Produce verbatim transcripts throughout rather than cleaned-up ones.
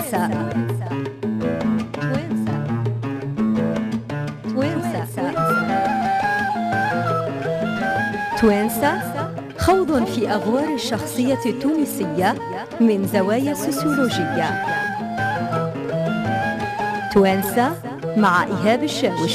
توانسة. توانسة خوض في أغوار الشخصية التونسية من زوايا سوسيولوجية. توانسة مع إيهاب الشاوش.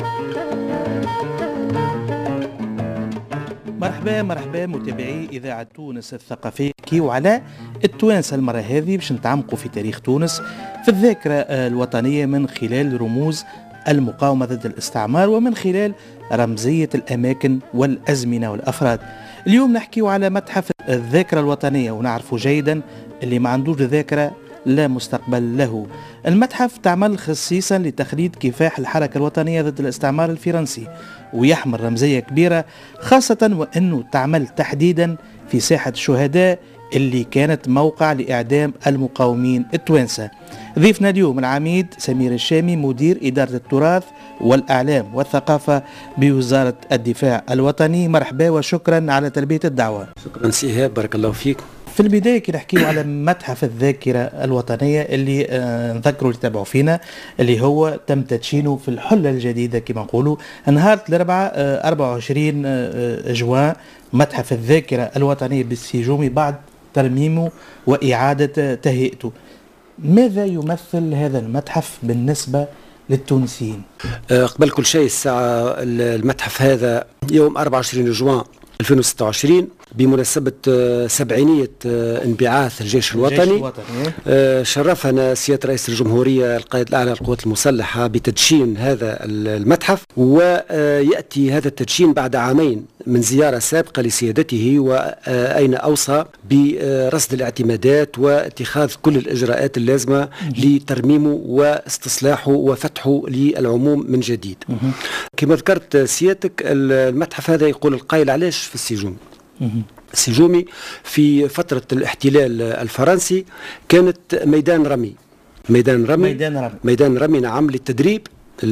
مرحبا مرحبا متابعي إذاعة تونس الثقافية. كيو على التوانسة المرة هذه باش نتعمقوا في تاريخ تونس في الذاكرة الوطنية من خلال رموز المقاومة ضد الاستعمار ومن خلال رمزية الأماكن والأزمنة والأفراد. اليوم نحكيوا على متحف الذاكرة الوطنية، ونعرفوا جيدا اللي ما عندوش ذاكرة لا مستقبل له. المتحف تعمل خصيصا لتخليد كفاح الحركة الوطنية ضد الاستعمار الفرنسي، ويحمل رمزية كبيرة، خاصة وأنه تعمل تحديدا في ساحة الشهداء اللي كانت موقع لإعدام المقاومين التوانسة. ضيفنا اليوم العميد سمير الشامي، مدير إدارة التراث والأعلام والثقافة بوزارة الدفاع الوطني. مرحبا وشكرا على تلبية الدعوة. شكرا سي إيهاب، بارك الله فيك. في البداية كي نحكيو على متحف الذاكرة الوطنية اللي آه نذكروا اللي تابعوا فينا، اللي هو تم تدشينه في الحلة الجديدة كما نقولوا نهار الأربعاء آه أربعة وعشرين آه جوان، متحف الذاكرة الوطنية بالسجومي بعد ترميمه وإعادة تهيئته. ماذا يمثل هذا المتحف بالنسبة للتونسيين؟ أه قبل كل شيء الساعة المتحف هذا يوم أربعة وعشرين جوان ألفين وستة وعشرين بمناسبة سبعينية انبعاث الجيش الوطني, الجيش الوطني. شرفنا سيادة رئيس الجمهورية القائد الأعلى للقوات المسلحة بتدشين هذا المتحف، ويأتي هذا التدشين بعد عامين من زيارة سابقة لسيادته، وأين أوصى برصد الاعتمادات واتخاذ كل الإجراءات اللازمة لترميمه واستصلاحه وفتحه للعموم من جديد. كما ذكرت سيادتك، المتحف هذا يقول القائل علاش في السجون. السجومي في فترة الاحتلال الفرنسي كانت ميدان رمي ميدان رمي ميدان رمي, ميدان رمي نعم، للتدريب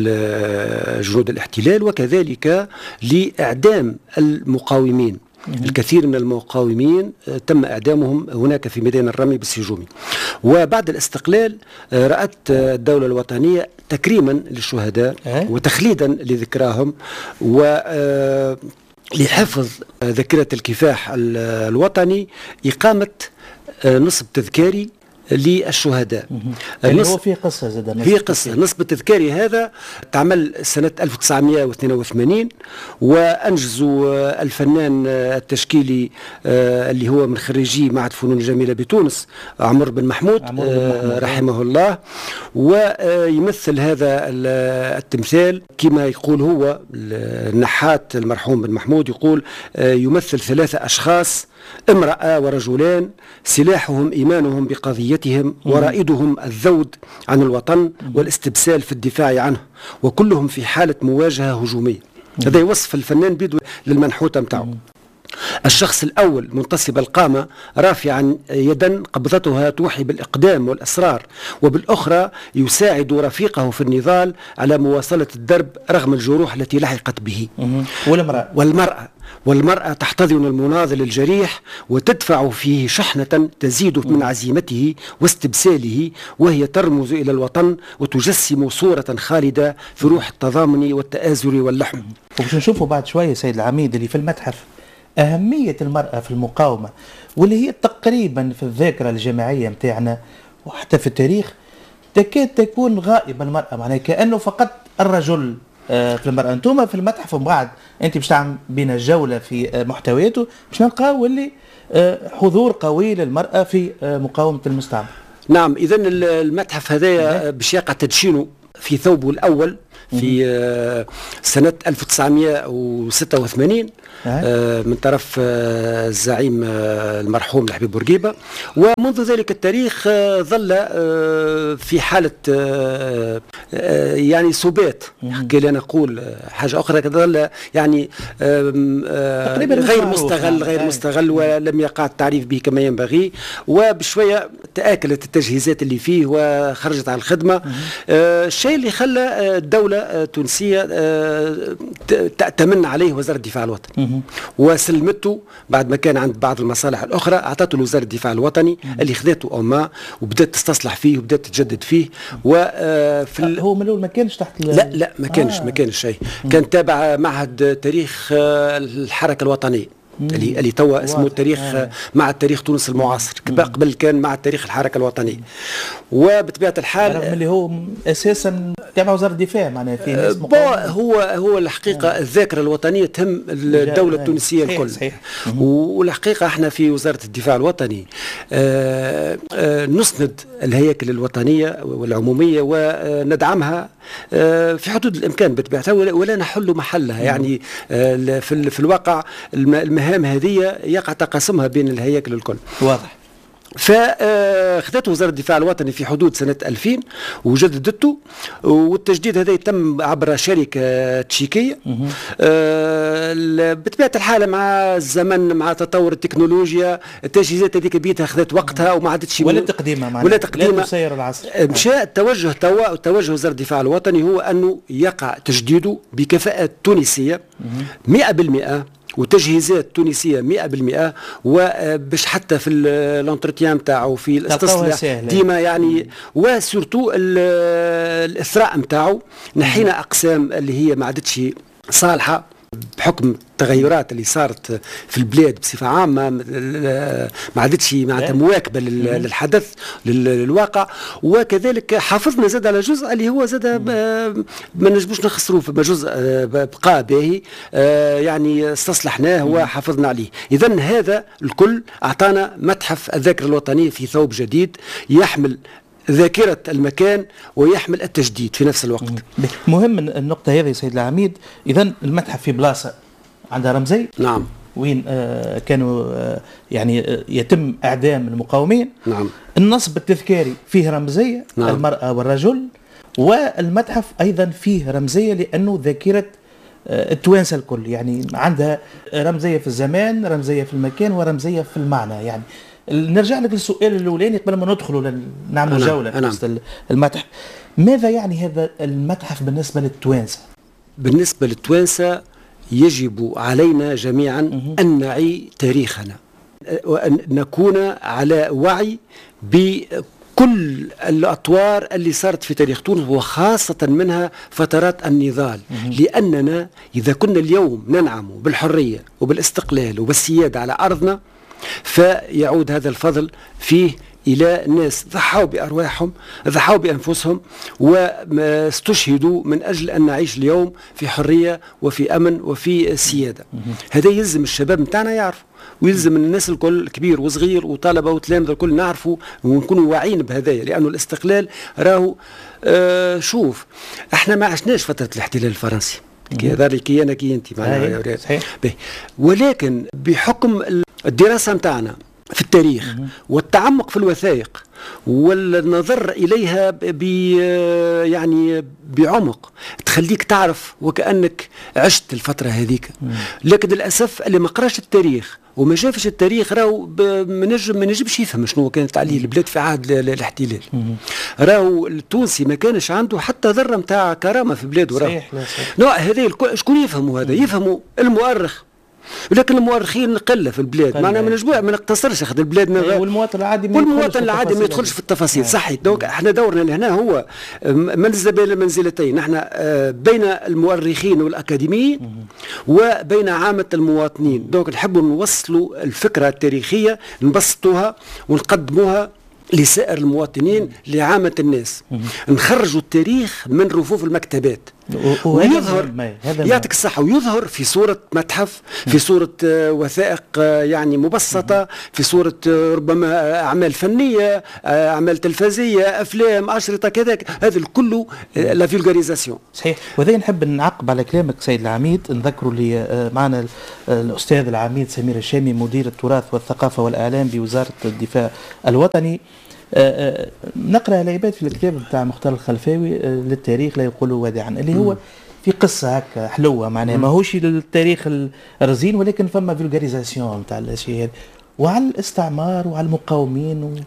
جنود الاحتلال وكذلك لإعدام المقاومين. الكثير من المقاومين تم إعدامهم هناك في ميدان الرمي بالسجومي. وبعد الاستقلال رأت الدولة الوطنية تكريما للشهداء وتخليدا لذكراهم و لحفظ ذاكرة الكفاح الوطني إقامة نصب تذكاري للشهداء. يعني هو في قصة زاد في قصة نصب التذكاري هذا تعمل سنة ألف وتسعمائة واثنين وثمانين، وأنجزوا الفنان التشكيلي اللي هو من خريجي معهد فنون الجميلة بتونس عمر بن محمود, عمر بن محمود رحمه الله. ويمثل هذا التمثال كما يقول هو النحات المرحوم بن محمود، يقول يمثل ثلاثة أشخاص، امرأة ورجلان، سلاحهم إيمانهم بقضيتهم ورائدهم الذود عن الوطن والاستبسال في الدفاع عنه، وكلهم في حالة مواجهة هجومية. هذا يوصف الفنان بيدو للمنحوتة متاعه. الشخص الأول منتصب القامة رافعا يدا قبضتها توحي بالإقدام والإصرار، وبالأخرى يساعد رفيقه في النضال على مواصلة الدرب رغم الجروح التي لحقت به. والمرأة والمرأة والمرأة تحتضن المناضل الجريح وتدفع فيه شحنة تزيد من عزيمته واستبساله، وهي ترمز إلى الوطن وتجسم صورة خالدة في روح التضامن والتآزر واللحم. وباش نشوفوا بعد شوية سيد العميد اللي في المتحف أهمية المرأة في المقاومة، واللي هي تقريبا في الذاكرة الجماعية متاعنا وحتى في التاريخ تكاد تكون غائبة المرأة، معناها كأنه فقط الرجل في المرأة. أنتم في المتحف ومن بعد أنت باش تعمل بين الجولة في محتوياته باش نلقاو اللي حضور قوي للمرأة في مقاومة المستعمر. نعم، إذن المتحف هذا باش يقع تدشينه في ثوبه الأول في سنة ألف وتسعمائة وستة وثمانين من طرف الزعيم المرحوم الحبيب بورقيبة، ومنذ ذلك التاريخ ظل في حالة يعني سبات، كي لا نقول حاجة أخرى، ظل يعني غير مستغل غير مستغل ولم يقع التعريف به كما ينبغي، وبشوية تآكلت التجهيزات اللي فيه وخرجت على الخدمة. الشيء اللي خلى الدولة دولة تونسية تأتمن عليه وزارة الدفاع الوطني، وسلمته بعد ما كان عند بعض المصالح الأخرى، أعطته لوزارة الدفاع الوطني اللي خذته أما وبدأت تستصلح فيه وبدأت تجدد فيه. وفي ال... هو من الأول ما كانش تحت ال... لا لا ما كانش آه. ما كانش شيء، كان تابع معهد تاريخ الحركة الوطنية اللي اللي توا اسمه التاريخ آه. مع التاريخ تونس المعاصر. قبل كان مع التاريخ الحركه الوطنيه. وبطبيعه الحال رغم اللي هو اساسا تابع وزاره الدفاع معناها في ناس آه هو هو الحقيقه آه. الذاكره الوطنيه تهم الدوله التونسيه الكل. صحيح. والحقيقه احنا في وزاره الدفاع الوطني آه آه نسند الهياكل الوطنيه والعموميه وندعمها آه في حدود الامكان بطبيعتها، ولا نحل محلها. مم. يعني آه في في الواقع المهام هذه يقع تقاسمها بين الهياكل الكل. واضح. فاخذته وزاره الدفاع الوطني في حدود سنه ألفين وجددته، والتجديد هذا يتم عبر شركه تشيكيه. آه بطبيعه الحال مع الزمن مع تطور التكنولوجيا التجهيزات هذيك بيتها اخذت وقتها وما عادتش ولا تقديمها معناها ولا تقديمها لا تسير العصر. مشى التوجه توا توجه وزاره الدفاع الوطني هو انه يقع تجديده بكفاءه تونسيه مئة بالمئة وتجهيزات تونسيه مئة بالمئة، وباش حتى في الانترتيان نتاعو في الاستصلاح ديما يعني، وسورتو الاثراء نتاعو نحينا اقسام اللي هي ما عادتش صالحه بحكم التغيرات اللي صارت في البلاد بصفه عامه، ما عادتش معناتها مواكبه للحدث للواقع. وكذلك حافظنا زاد على جزء اللي هو زاد ما نجموش نخسروه، فما جزء بقى باهي يعني استصلحناه وحافظنا عليه. اذا هذا الكل اعطانا متحف الذاكره الوطنيه في ثوب جديد يحمل ذاكرة المكان ويحمل التجديد في نفس الوقت. مهم النقطة هذه سيد العميد. إذن المتحف في بلاصة عندها رمزي. نعم. وين آه كانوا آه يعني آه يتم إعدام المقاومين. نعم. النصب التذكاري فيه رمزية. نعم. المرأة والرجل. والمتحف أيضا فيه رمزية لأنه ذاكرة آه التوانسة الكل، يعني عندها رمزية في الزمان، رمزية في المكان، ورمزية في المعنى. يعني نرجع لك للسؤال الاولاني قبل ما ندخلوا نعمل جوله في وسط المتحف. ماذا يعني هذا المتحف بالنسبه للتوانسه؟ بالنسبه للتوانسه يجب علينا جميعا ان نعي تاريخنا وان نكون على وعي بكل الاطوار اللي صارت في تاريخ تونس، وخاصه منها فترات النضال. لاننا اذا كنا اليوم ننعم بالحريه وبالاستقلال وبالسياده على ارضنا، فيعود هذا الفضل فيه إلى ناس ضحوا بأرواحهم، ضحوا بأنفسهم، واستشهدوا من أجل أن نعيش اليوم في حرية وفي أمن وفي سيادة. هذا يلزم الشباب متاعنا يعرفوا، ويلزم الناس الكل كبير وصغير وطلبة وتلامذة الكل نعرفوا ونكونوا واعيين بهذايا، لأنه الاستقلال راهو آه شوف احنا ما عشناش فترة الاحتلال الفرنسي كذلك كي أنا كي أنت معنا، ولكن بحكم الدراسة متاعنا في التاريخ والتعمق في الوثائق والنظر إليها ب يعني بعمق تخليك تعرف وكأنك عشت الفترة هذيك. لكن للأسف اللي ما قراش التاريخ وما شافش التاريخ راهو ما نجمش يفهم شنو كانت عليه البلاد في عهد الاحتلال. راهو التونسي ما كانش عنده حتى ذرة متاع كرامة في بلاده. راهو نوع هذا شكون يفهموا هذا؟ يفهموا المؤرخ، ولكن المؤرخين قله في البلاد، معناها ما نجموش ما نقتصرش اخذ البلاد ما والمواطن العادي ما والمواطن العادي ما يدخلش في التفاصيل. صحيح. دونك احنا دورنا لهنا هو منزل بين المنزلتين، نحن بين المؤرخين والاكاديميين وبين عامه المواطنين. دونك نحبوا نوصلوا الفكره التاريخيه نبسطوها ونقدموها لسائر المواطنين لعامة الناس. نخرجوا التاريخ من رفوف المكتبات ويظهر يعطيك الصحة، ويظهر في صورة متحف، في صورة وثائق يعني مبسطة، في صورة ربما أعمال فنية، أعمال تلفزية، أفلام، أشرطة كذا. هذا كله لا فيلغاريزاسيون. صحيح. وذي نحب نعقب على كلامك سيد العميد، نذكروا لي معنا الأستاذ العميد سمير الشامي مدير التراث والثقافة والإعلام بوزارة الدفاع الوطني. أه نقرأ العباد في الكتاب بتاع مختار الخلفاوي للتاريخ لا يقول وداعا، اللي هو في قصة هكا حلوة معناها ماهوش التاريخ الرزين، ولكن فما فيلغاريزاسيون بتاع الأشياء هذه، وعلى الاستعمار وعلى المقاومين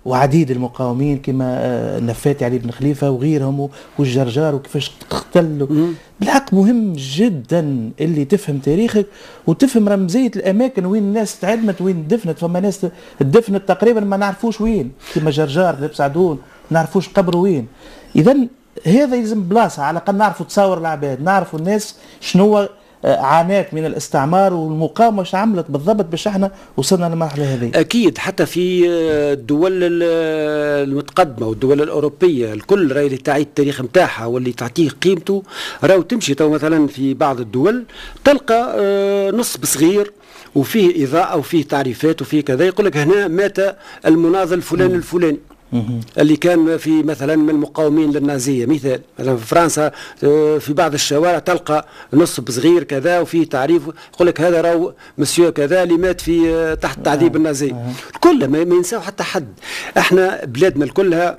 وعديد المقاومين كما نفاتي علي بن خليفة وغيرهم والجرجار وكيفاش اختلوا. بالحق مهم جدا اللي تفهم تاريخك وتفهم رمزية الأماكن وين الناس تعلمت وين دفنت. فما ناس دفنت تقريبا ما نعرفوش وين، كما جرجار لبس عدون ما نعرفوش قبره وين. إذا هذا يلزم بلاصة على الأقل نعرفوا تصور العباد، نعرفوا الناس شنو عانات من الاستعمار والمقاومه واش عملت بالضبط باش احنا وصلنا للمرحله هذه. اكيد حتى في الدول المتقدمه والدول الاوروبيه الكل راهي اللي تعيد التاريخ نتاعها واللي تعطيه قيمته. راهو تمشي تو مثلا في بعض الدول تلقى نصب صغير وفيه اضاءه وفيه تعريفات وفيه كذا، يقول لك هنا مات المناضل فلان الفلاني اللي كان في مثلا من المقاومين للنازيه. مثال مثلا في فرنسا في بعض الشوارع تلقى نصب صغير كذا وفيه تعريف، يقول لك هذا راهو مسيو كذا اللي مات في تحت تعذيب النازيه. الكل ما ينساو حتى حد. احنا بلادنا كلها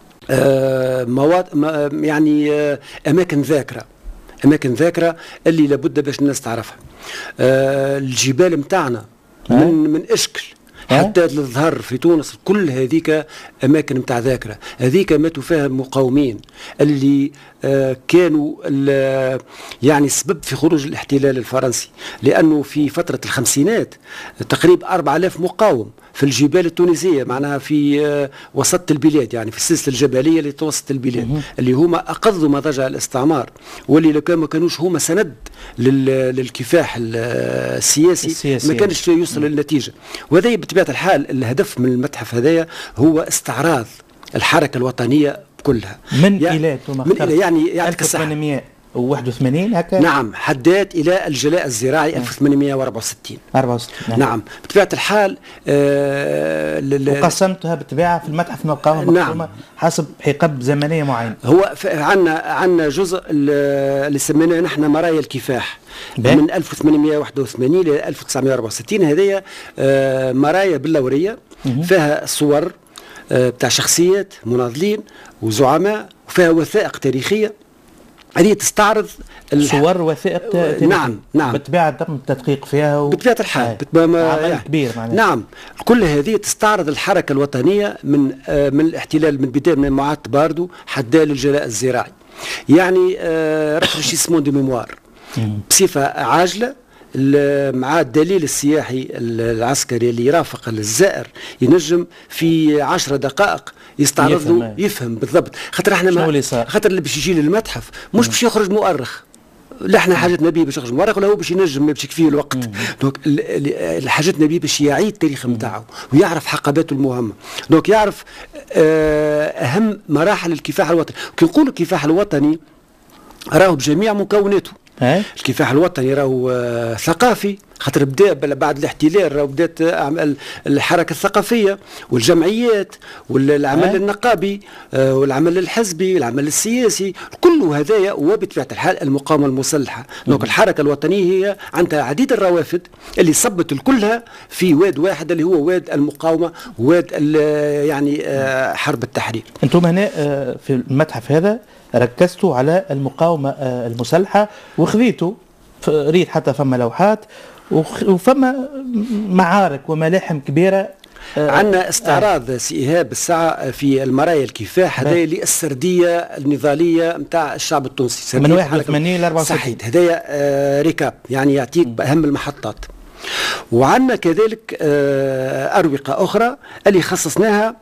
مواد يعني اماكن ذاكره، اماكن ذاكره اللي لابد باش الناس تعرفها. الجبال متاعنا من من اشكل حتى للظهر في تونس كل هذيك اماكن نتاع ذاكره. هذيك ما تفهم مقاومين اللي آه كانوا يعني السبب في خروج الاحتلال الفرنسي، لانه في فتره الخمسينات تقريبا أربعة آلاف مقاوم في الجبال التونسيه، معناها في آه وسط البلاد، يعني في السلسله الجبليه اللي توسط البلاد، اللي هما اقضوا مضاجع الاستعمار، واللي لو كان ما كانوش هما سند للكفاح السياسي, السياسي ما كانش يوصل للنتيجه. وهذا بطبيعه الحال الهدف من المتحف هذايا هو استعراض الحركه الوطنيه كلها من الى من يعني يعني ألف وثمانمائة وواحد وثمانين هكا. نعم، حدات الى الجلاء الزراعي ألف وثمانمائة وأربعة وستين. أربعة وستين نعم. نعم بطبيعه الحال آه وقسمتها بالطبيعه في المتحف نلقاها مقسومه حسب حقب زمنيه معينه. هو عندنا عندنا جزء اللي سميناه نحن مرايا الكفاح بيه؟ من ألف وثمانمائة وواحد وثمانين ل ألف وتسعمائة وأربعة وستين. هذه آه مرايا بلوريه فيها صور آه بتاع شخصيات مناضلين وزعماء، وفيها وثائق تاريخيه. هذه تستعرض صور وثائق تاريخية. نعم نعم بالطبيعة تم التدقيق فيها و... بطبيعة الحال عمل كبير معناها. نعم كل هذه تستعرض الحركة الوطنية من آه من الاحتلال من بداية من معاهدة باردو حتى للجلاء الزراعي. يعني آه رافريشيسمون دو ميموار بصفة عاجلة مع الدليل السياحي العسكري اللي يرافق الزائر ينجم في عشر دقائق يستعرض يفهم, يفهم بالضبط. خاطر احنا ما خاطر اللي باش يجي للمتحف مش باش يخرج مؤرخ، لا احنا حاجتنا به باش يخرج مؤرخ، ولا هو باش ينجم باش يكفيه الوقت. دونك حاجتنا به باش يعيد التاريخ نتاعو ويعرف حقباته المهمه، دونك يعرف اهم مراحل الكفاح الوطني. كي نقولوا الكفاح الوطني راهو بجميع مكوناته. الكفاح الوطني راهو آه ثقافي، خاطر بدا بعد الاحتلال راهو بدات اعمال الحركه الثقافيه والجمعيات والعمل أه؟ النقابي آه والعمل الحزبي والعمل السياسي، كل هذايا وبطبيعه الحال المقاومه المسلحه. دونك الحركه الوطنيه هي عندها عديد الروافد اللي صبت كلها في واد واحد اللي هو واد المقاومه، واد يعني آه حرب التحرير. انتم هنا آه في المتحف هذا ركزتوا على المقاومة المسلحة وخذيتوا ريت حتى فما لوحات وفما معارك وملاحم كبيرة. عندنا استعراض آه. سي إيهاب الساعة في المرايا الكفاح هذايا للسردية النضالية نتاع الشعب التونسي من واحد وثمانين ل أربعة وستين. صحيح، هذايا آه ريكاب يعني يعطيك أهم المحطات. وعندنا كذلك آه أروقة أخرى اللي خصصناها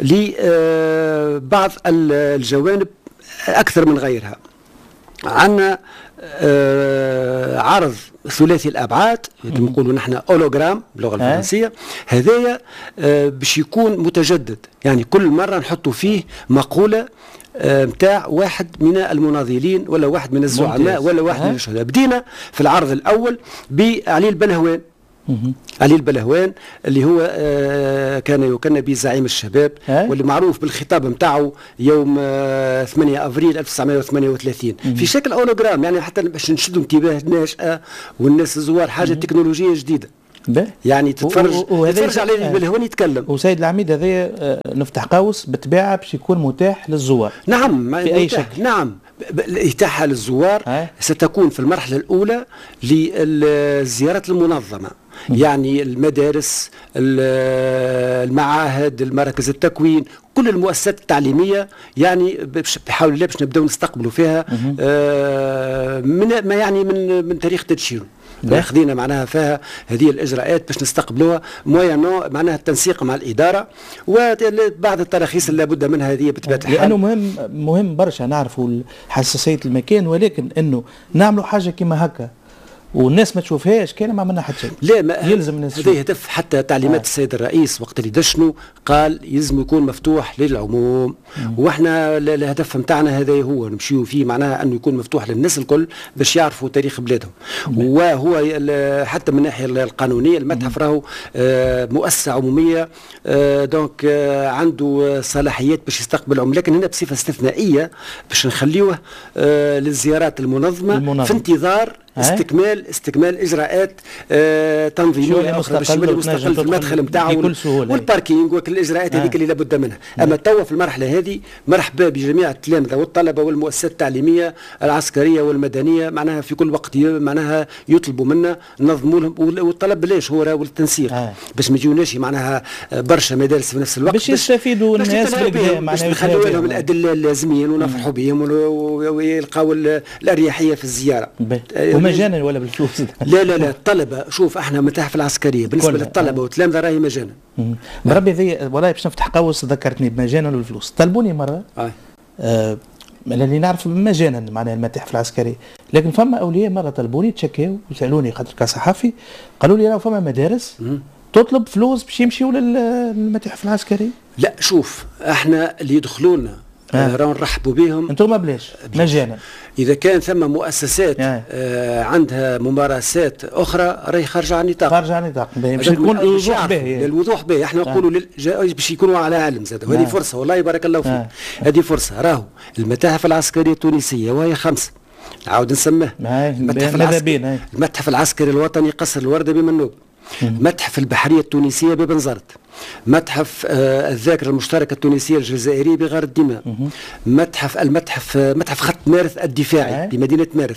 لبعض الجوانب أكثر من غيرها. عندنا آه عرض ثلاثي الأبعاد نقولوا نحن أولوغرام باللغة الفرنسية. هذايا آه باش يكون متجدد، يعني كل مرة نحطوا فيه مقولة متاع آه واحد من المناضلين ولا واحد من الزعماء ولا واحد من الشهداء. بدينا في العرض الأول بعلي البلهوان. علي البلهوان اللي هو آه كان يكن به زعيم الشباب واللي معروف بالخطاب نتاعو يوم آه ثمانية أفريل ألف وتسعمائة وثمانية وثلاثين في شكل أولوغرام، يعني حتى باش نشدوا انتباه الناشئة والناس الزوار حاجة تكنولوجية جديدة. به. يعني تتفرج تتفرج على البلهوان يتكلم. وسيد العميد هذا آه نفتح قوس بالطبيعة باش يكون متاح للزوار. نعم في أي شكل. نعم الإتاحة للزوار أه؟ ستكون في المرحلة الأولى للزيارات المنظمة، يعني المدارس، المعاهد، المراكز التكوين، كل المؤسسات التعليمية، يعني بحول الله باش نبداو نستقبلوا فيها آه من ما يعني من من تاريخ تدشين. خذينا معناها فيها هذه الاجراءات باش نستقبلوها مويانو معناها التنسيق مع الاداره وبعض التراخيص اللي لابد منها هذه بطبيعه الحال، لانه مهم مهم برشا نعرفوا حساسيه المكان، ولكن انه نعملوا حاجه كما هكا والناس ما تشوفهاش كان ما عملنا حتى شيء. لا ما يلزم الناس هذا هدف حتى تعليمات آه. السيد الرئيس وقت اللي دشنوا قال يلزم يكون مفتوح للعموم، مم. واحنا الهدف نتاعنا هذا هو نمشيو فيه معناها انه يكون مفتوح للناس الكل باش يعرفوا تاريخ بلادهم. مم. وهو حتى من الناحيه القانونيه المتحف راهو آه مؤسسه عموميه آه دونك آه عنده صلاحيات باش يستقبل العموم، لكن هنا بصفه استثنائيه باش نخليوه آه للزيارات المنظمه, المنظمة. في انتظار استكمال استكمال اجراءات آه تنظيميه اخرى باش يولي مستقل في المدخل نتاعو والباركينج وكل الاجراءات هذيك آه. اللي لابد منها. آه. اما توا في المرحله هذه مرحبا بجميع التلامذه والطلبه والمؤسسات التعليميه العسكريه والمدنيه معناها في كل وقت معناها يطلبوا منا ننظموا لهم، والطلب ليش هو راهو التنسيق آه. باش ما يجوناش معناها برشا مدارس في نفس الوقت باش يستفيدوا الناس بالكدا معناها نخلوا لهم الادله اللازمين ونفرحوا بهم ويلقاو الاريحيه في الزياره مجانا ولا بالفلوس؟ لا لا لا الطلبه شوف احنا متاحف العسكريه بالنسبه للطلبه والتلامذه راهي مجانا. بربي ذي والله باش نفتح قوس ذكرتني بمجانا والفلوس، طلبوني مره آه. آه لاني نعرف مجانا معناها المتاحف العسكريه، لكن فما اولياء مره طلبوني تشكاو وسالوني خاطر كصحفي قالوا لي راه فما مدارس مم. تطلب فلوس باش يمشيوا للمتاحف العسكريه. لا شوف احنا اللي يدخلونا آه. راهو نرحبوا بهم انتم بلاش مجانا. اذا كان ثم مؤسسات آه. آه عندها ممارسات اخرى راهي خارجه عن النطاق خارجه عن النطاق باش يكون الوضوح به للوضوح به احنا نقولوا آه. باش يكونوا على علم زاد وهذه آه. فرصه والله بارك الله فيك. آه. هذه فرصه راهو المتاحف العسكريه التونسيه وهي خمسه نعاود نسميه المتحف العسكري المتحف العسكري الوطني قصر الورده بمنوب، متحف البحريه التونسيه ببنزرت، متحف آه الذاكره المشتركه التونسيه الجزائريه بغار الدماء، متحف المتحف آه متحف خط مارث الدفاعي بمدينه مارث،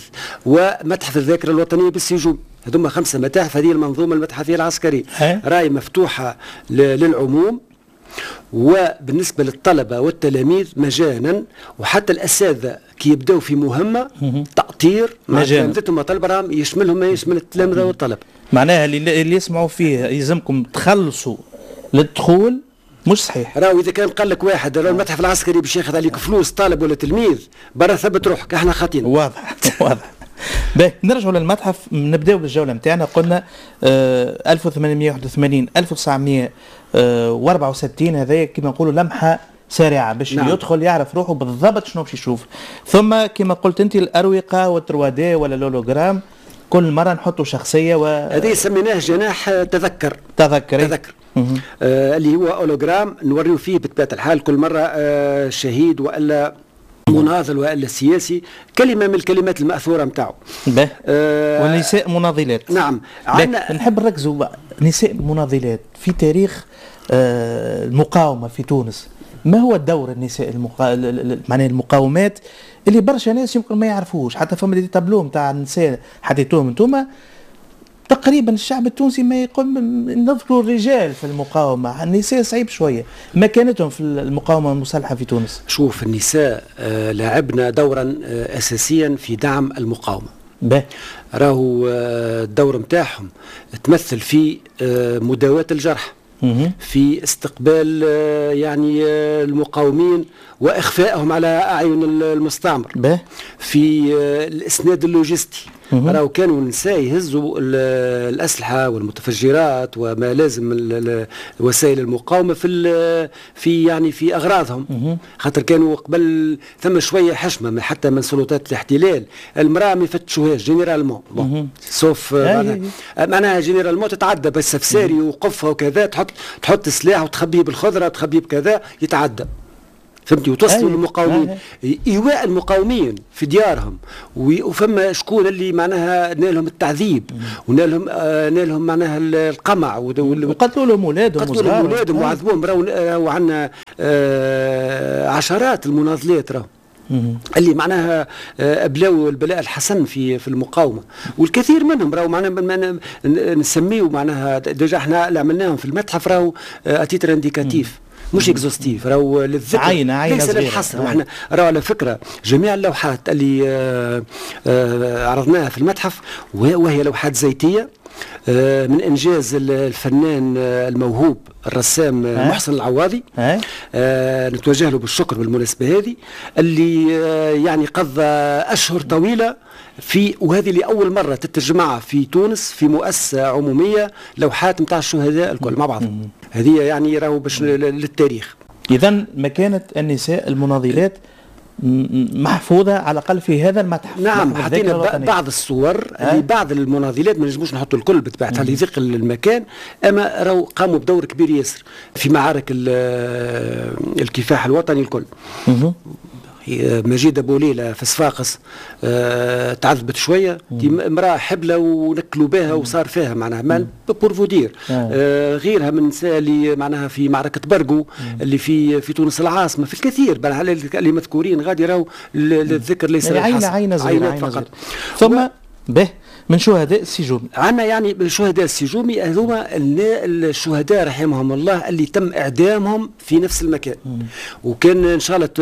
ومتحف الذاكره الوطنيه بالسجون. هذوما خمسه متاحف هذه المنظومه المتحفيه العسكريه راهي مفتوحه للعموم، وبالنسبه للطلبه والتلاميذ مجانا، وحتى الاساتذه كي يبداو في مهمه تأطير مع تلامذتهم وطلبه راهم يشملهم ما يشمل التلامذه والطلبه. معناها اللي, اللي يسمعوا فيه يلزمكم تخلصوا للدخول مش صحيح. راهو اذا كان قال لك واحد راه المتحف العسكري باش ياخذ عليك فلوس طالب ولا تلميذ برا ثبت روحك احنا خاطين. واضح واضح. باهي نرجعوا للمتحف نبداو بالجوله نتاعنا. قلنا آه ألف وثمانمئة وواحد وثمانين ألف وتسعمئة وأربعة وستين هذايا كما نقولوا لمحه سريعه باش نعم. يدخل يعرف روحه بالضبط شنو باش يشوف. ثم كما قلت انت الاروقه والتروادي ولا اللولوغرام كل مره نحطوا شخصيه و هذه سميناه جناح تذكر تذكر تذكر آه اللي هو اولوغرام نوريو فيه بطبيعه الحال كل مره آه شهيد والا مناضل والا سياسي كلمه من الكلمات الماثوره نتاعو. آه ونساء مناضلات. نعم نحب نركزوا نساء مناضلات في تاريخ آه المقاومه في تونس. ما هو الدور النساء المقا... معناها المقاومات اللي برشا ناس يمكن ما يعرفوش، حتى فما دي تابلو نتاع النساء حطيتوهم انتوما تقريبا الشعب التونسي ما يقوم نذكروا الرجال في المقاومه، النساء صعيب شويه مكانتهم في المقاومه المسلحه في تونس. شوف النساء آه لعبنا دورا آه اساسيا في دعم المقاومه. به راهو آه الدور نتاعهم تمثل في آه مداواة الجرح، في استقبال آه يعني آه المقاومين واخفائهم على اعين المستعمر، به في آه الاسناد اللوجستي. راهو كانوا النساء يهزوا الاسلحه والمتفجرات وما لازم وسائل المقاومه في في يعني في اغراضهم، خاطر كانوا قبل ثم شويه حشمه حتى من سلطات الاحتلال المراه ما يفتشوهاش جينيرالمون سوف معناها, معناها جينيرالمون تتعدى بس فساري وقفها وكذا تحط تحط سلاح وتخبيه بالخضره وتخبيه بكذا يتعدى فهمتي وتصلوا للمقاومين ايواء المقاومين في ديارهم، وفما شكون اللي معناها نالهم التعذيب ونالهم آه نالهم معناها القمع وقتلوا لهم اولادهم قتلوا لهم اولادهم وعذبوهم. راهو عندنا آه عشرات المناضلات راهو اللي معناها أبلاو البلاء الحسن في في المقاومة، والكثير منهم راهو معناها نسميه معناها ديجا احنا اللي عملناهم في المتحف راهو اتيتر انديكاتيف مش اكزوستيف، راهو للذكر عينه عينه ليس للحصر. واحنا راهو على فكره جميع اللوحات اللي آآ آآ عرضناها في المتحف وهي لوحات زيتيه من انجاز الفنان الموهوب الرسام أه؟ محسن العواضي. أه؟ آه نتوجه له بالشكر بالمناسبه هذه، اللي آه يعني قضى اشهر طويله في، وهذه لاول مره تتجمع في تونس في مؤسسه عموميه لوحات نتاع الشهداء الكل مع بعض. هذه يعني راهو باش للتاريخ. اذا مكانه النساء المناضلات محفوظه على الاقل في هذا المتحف. نعم، حطينا بعض الصور أه؟ لبعض المناضلات، ما نجموش نحطوا الكل بطبيعتها لضيق المكان، اما راهو قاموا بدور كبير ياسر في معارك الكفاح الوطني الكل. مه. مجيدة بوليلة في صفاقس آه تعذبت شوية، امرأة حبلة ونكلوا بها وصار فيها معناها مال بورفودير. آه غيرها من النساء اللي معناها في معركة برقو اللي في في تونس العاصمة، في الكثير اللي مذكورين غادي راهو للذكر ليس عينة عينة عينة فقط. ثم به من شهداء السجون عندنا يعني شهداء السجون هذوما الشهداء رحمهم الله اللي تم اعدامهم في نفس المكان. مم. وكان ان شاء الله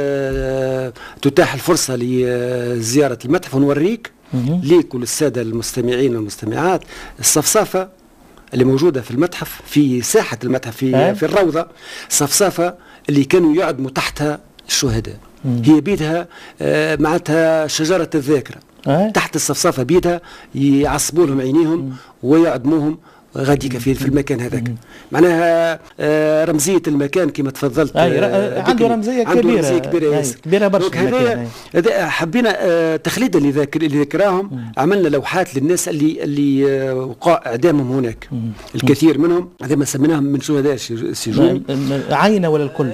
تتاح الفرصه لزياره المتحف ونوريك ليك وللساده المستمعين والمستمعات الصفصافه اللي موجوده في المتحف، في ساحه المتحف في أه؟ في الروضه، الصفصافه اللي كانوا يعدموا تحتها الشهداء. مم. هي بيدها آه معناتها شجره الذاكره. أه؟ تحت الصفصافه بيدها يعصبوا لهم عينيهم ويعدموهم غاديك في في المكان هذاك. معناها آه رمزيه المكان كما تفضلت. آه عنده رمزيه عنده كبيره رمزيه كبيره ياسر كبيره برشا. هذا حبينا آه تخليدا لذاكر لذكراهم، عملنا لوحات للناس اللي اللي آه وقع اعدامهم هناك. مم. الكثير منهم هذا ما سميناهم من شهداء السجون. عينه ولا الكل؟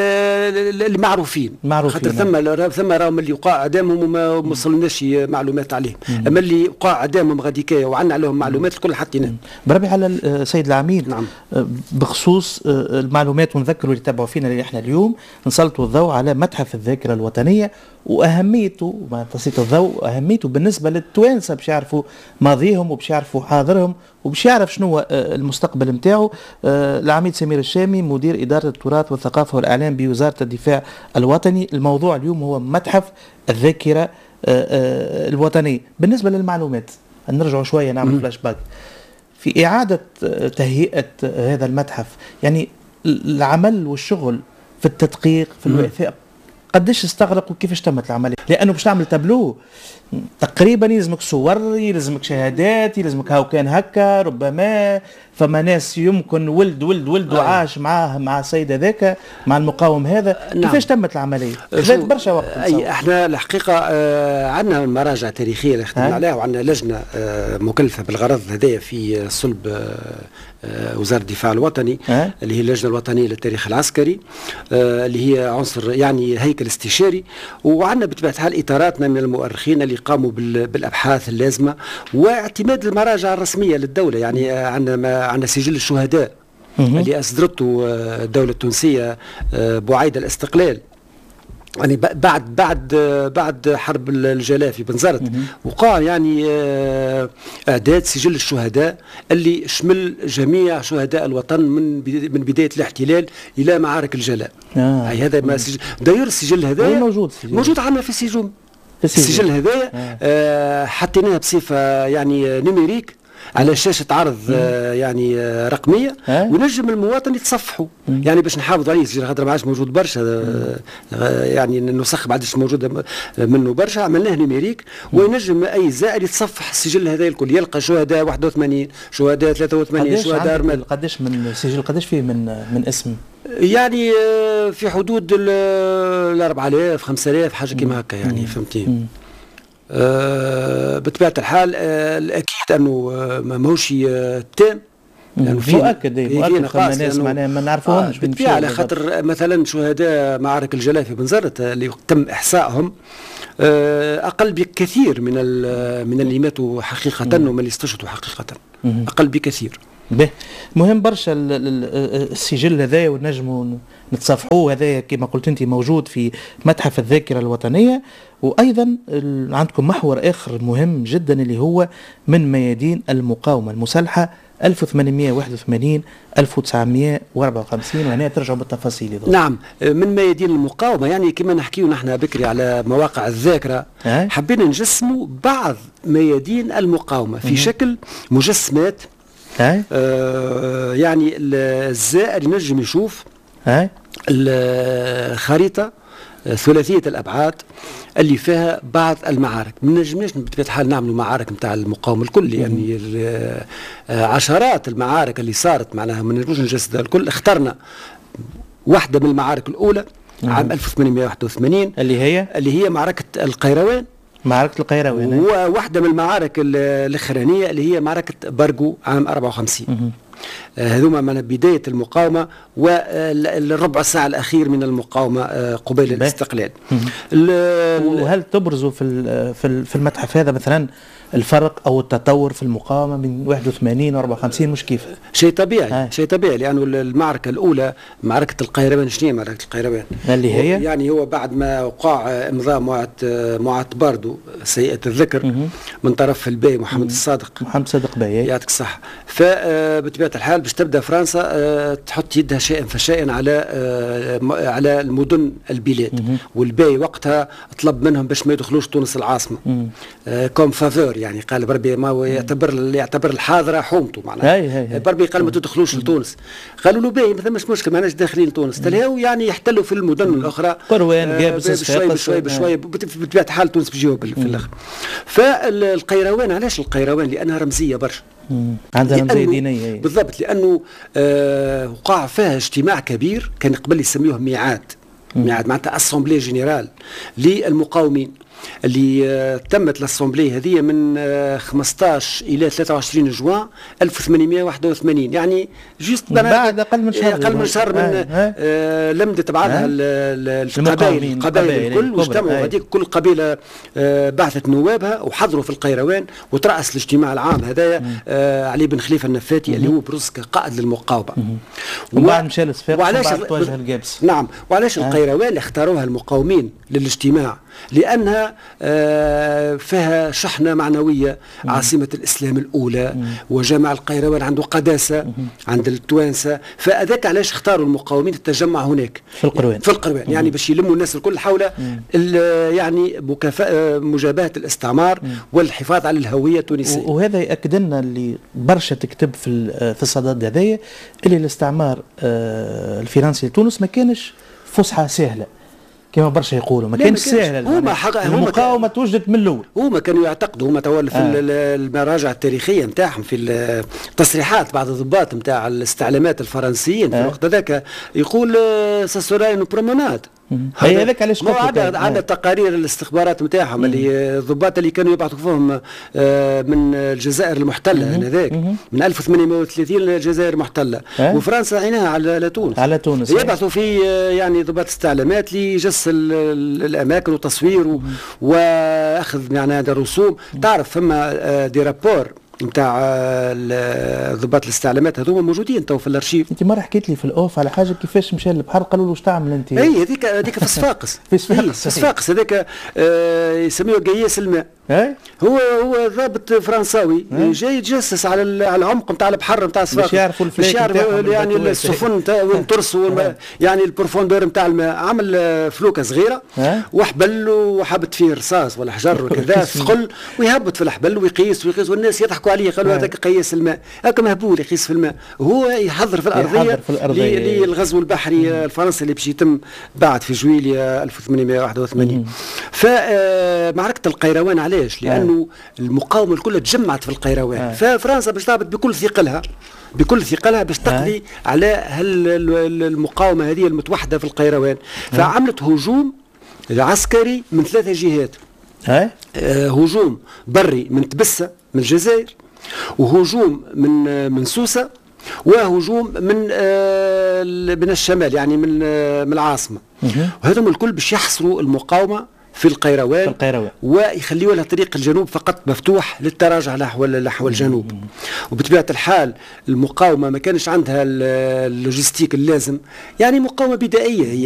اللي معروفين معروفين خاطر ثم ثم راهم اللي وقع اعدامهم وما وصلناش معلومات عليهم. مم. اما اللي وقع اعدامهم غاديكايه وعندنا عليهم معلومات الكل حطيناه. بربي على السيد العميد. نعم. بخصوص المعلومات، ونذكروا اللي تابعوا فينا اللي احنا اليوم نسلطوا الضوء على متحف الذاكره الوطنيه واهميته، ما تسليط الضوء اهميته بالنسبه للتوانسه باش يعرفوا ماضيهم وباش يعرفوا حاضرهم وباش يعرف شنو هو المستقبل نتاعو. العميد سمير الشامي مدير اداره التراث والثقافه والاعلام بوزاره الدفاع الوطني. الموضوع اليوم هو متحف الذاكره الوطنيه. بالنسبه للمعلومات نرجعوا شويه نعمل فلاش باك في إعادة تهيئة هذا المتحف، يعني العمل والشغل في التدقيق في الوثائق قديش استغرق وكيفاش تمت العملية؟ لأنه باش تعمل تابلو تقريبا يلزمك صور، يلزمك شهادات، يلزمك هاو كان هكا، ربما فما ناس يمكن ولد ولد ولد وعاش معاه مع السيد هذاك مع المقاوم هذا. نعم. كيفاش تمت العملية؟ خذت برشا وقت. اي احنا الحقيقة آه عندنا مراجع تاريخية اللي خدمنا عليها، وعندنا لجنة آه مكلفة بالغرض هذايا في صلب آه آه وزارة الدفاع الوطني. أه؟ اللي هي اللجنة الوطنية للتاريخ العسكري آه اللي هي عنصر يعني هيكل استشاري، وعندنا بطبيعة الحال إطاراتنا من المؤرخين اللي قاموا بالابحاث اللازمه واعتماد المراجع الرسميه للدوله. يعني عندنا عندنا سجل الشهداء اللي اصدرته الدوله التونسيه بوعيد الاستقلال، يعني بعد بعد بعد حرب الجلاء في بنزرت وقع يعني اعداد سجل الشهداء اللي شمل جميع شهداء الوطن من من بدايه الاحتلال الى معارك الجلاء. آه. هذا ما سجل داير السجل هذا موجود سجل. موجود عندنا في السجون. السجل هذايا آه حطيناه بصفه يعني نيميريك على شاشه عرض آه يعني آه رقميه، ونجم المواطن يتصفحوا يعني باش نحافظوا عليه. السجل خاطر ما عادش موجود برشا آه يعني النسخ ما عادش موجوده منه برشا، عملناه نيميريك وينجم اي زائر يتصفح السجل هذا الكل، يلقى شهداء واحد وثمانين، شهداء ثلاثة وثمانين، شهداء رمال. قداش من السجل قداش فيه من من اسم؟ يعني في حدود ال أربعة آلاف خمسة آلاف حاجه كيما هكا يعني. فهمتي؟ آه بطبيعه الحال آه الاكيد انه آه ماهوش آه تام، يعني مؤكد مؤكد فما ناس معناها ما نعرفوهمش. آه بالطبيعه على خاطر مثلا شهداء معارك الجلاء في بنزرت اللي تم احصائهم آه اقل بكثير من من اللي ماتوا حقيقه ومن اللي استشهدوا حقيقه، اقل بكثير. به مهم برشا السجل هذايا ونجموا نتصفحوه. هذا كما قلت أنت موجود في متحف الذاكرة الوطنية. وأيضا عندكم محور آخر مهم جدا اللي هو من ميادين المقاومة المسلحة ألف وثمانمائة وواحد وثمانين ألف وتسعمائة وأربعة وخمسين، وهنا ترجعوا بالتفاصيل. نعم، من ميادين المقاومة يعني كما نحكيو نحن بكري على مواقع الذاكرة، أه؟ حبينا نجسموا بعض ميادين المقاومة في أه؟ شكل مجسمات. أه؟ آه يعني الزائر ينجم يشوف أه؟ الخريطة ثلاثية الأبعاد اللي فيها بعض المعارك. ما نجمناش بطبيعة الحال نعملوا معارك نتاع المقاومة الكل، يعني عشرات المعارك اللي صارت معناها ما نجموش نجسدها الكل. اخترنا واحدة من المعارك الأولى عام ألف وثمانمائة وواحد وثمانين اللي هي اللي هي معركة القيروان. معركة القيروان. وواحدة من المعارك الأخرانية اللي هي معركة برقو عام أربعة وخمسين. هذوما من بداية المقاومة والربع ساعة الأخير من المقاومة قبيل الاستقلال. وهل تبرزوا في في المتحف هذا مثلا الفرق أو التطور في المقاومة من واحد وثمانين و أربعة وخمسين؟ مش كيف؟ شيء طبيعي. هاي. شيء طبيعي لأنه المعركة الأولى معركة القيروان. شنو هي معركة القيروان؟ اللي هي يعني هو بعد ما وقع إمضاء معاهدة باردو سيئة الذكر مه. من طرف الباي محمد مه. الصادق محمد الصادق باي يعطيك الصحة. فبطبيعة الحال باش تبدأ فرنسا تحط يدها شيئا فشيئا على على المدن البلاد مه. والباي وقتها طلب منهم باش ما يدخلوش تونس العاصمة كوم فافور، يعني قال بربي ما يعتبر يعتبر الحاضره حومته معناها. بربي قال ما تدخلوش لتونس. قالوا له باهي ما ثماش مشكل ماناش داخلين لتونس. تلهاو يعني يحتلوا في المدن الاخرى قروان جابس بشوي بشوي بشوي بطبيعه الحال تونس بيجيو في الاخر. فالقيروان علاش القيروان؟ لانها رمزيه برشا، عندها رمزيه دينيه بالضبط. لانه آه وقع فيها اجتماع كبير كان قبل يسميوه ميعاد ميعاد معناتها اسامبلي جينيرال للمقاومين اللي آه تمت الاسامبلي هذه من آه خمسطاش الى ثلاثة وعشرين جوان ألف وثمانمائة وواحد وثمانين، يعني جوست بعد اقل من شهر اقل من شهر من آه آه لمدت بعضها القبائل القبائل الكل، واجتمعوا هذيك كل قبيله آه بعثت نوابها وحضروا في القيروان، وترأس الاجتماع العام هذايا آه علي بن خليفه النفاتي اللي هو بروز كقائد للمقاومه. ومن بعد مشى للصفاقس وبعد توجه الجابس. نعم. وعلاش آه. القيروان اختاروها المقاومين للاجتماع؟ لأنها آه فيها شحنة معنوية. مم. عاصمة الإسلام الأولى. مم. وجامع القيروان عنده قداسة. مم. عند التوانسة. فأذاك علاش اختاروا المقاومين التجمع هناك في القروان في القروان يعني باش يلموا الناس الكل حول يعني مكافأة مجابهة الاستعمار. مم. والحفاظ على الهوية التونسية. وهذا يأكد لنا اللي برشا تكتب في في الصدد هذايا اللي الاستعمار آه الفرنسي لتونس ما كانش فسحة سهلة كما برشا يقولوا، ما كانش سهله. هما حق المقاومه توجدت من الاول. هما كانوا يعتقدوا هما توا في آه. المراجع التاريخيه نتاعهم في التصريحات بعض الضباط نتاع الاستعلامات الفرنسيين في آه. الوقت هذاك يقول ساسوراين بروموناد. هي هذاك علاش عدا عدا تقارير الاستخبارات نتاعهم اللي الضباط اللي كانوا يبعثوا فيهم من الجزائر المحتله هذاك من ألف وثمانمائة وثلاثين الجزائر محتله. أه؟ وفرنسا عيناها على تونس على تونس يبعثوا في يعني ضباط استعلامات لجس الاماكن وتصوير واخذ يعني هذا الرسوم. تعرف فما دي رابور نتاع ضباط الاستعلامات هذوما موجودين تو في الارشيف. انت مره حكيت لي في الاوف على حاجه كيفاش مشى للبحر قالوا له واش تعمل انت؟ اي هذيك هذيك في صفاقس في صفاقس في صفاقس هذاك آه يسميوه قياس الماء. اي هو هو ضابط فرنساوي جاي يتجسس على على العمق نتاع البحر نتاع صفاقس باش يعرفوا الفلاك يعرفوا يعني السفن وين ترسوا يعني البروفوندور نتاع الماء. عمل فلوكه صغيره وحبل وحبت فيه رصاص ولا حجر وكذا ثقل ويهبط في الحبل ويقيس ويقيس والناس يضحكوا عليه قالوا هذاك قياس الماء هكا مهبول يقيس في الماء وهو يحضر في الارضيه للغزو البحري الفرنسي اللي باش يتم بعد في جويليا ألف وثمانمائة وواحد وثمانين. فمعركه القيروان علاش؟ لانه المقاومه الكل تجمعت في القيروان. ففرنسا باش تعبت بكل ثقلها بكل ثقلها باش تقضي على المقاومه هذه المتوحده في القيروان. فعملت هجوم عسكري من ثلاثه جهات. آه هجوم بري من تبسه من الجزائر، وهجوم من من سوسه، وهجوم من آه من الشمال يعني من آه من العاصمه. وهذم الكل باش يحصروا المقاومه في القيروان, في القيروان. ويخليوا لها طريق الجنوب فقط مفتوح للتراجع نحو نحو الجنوب. وبطبيعة الحال المقاومة ما كانش عندها اللوجستيك اللازم، يعني مقاومة بدائية هي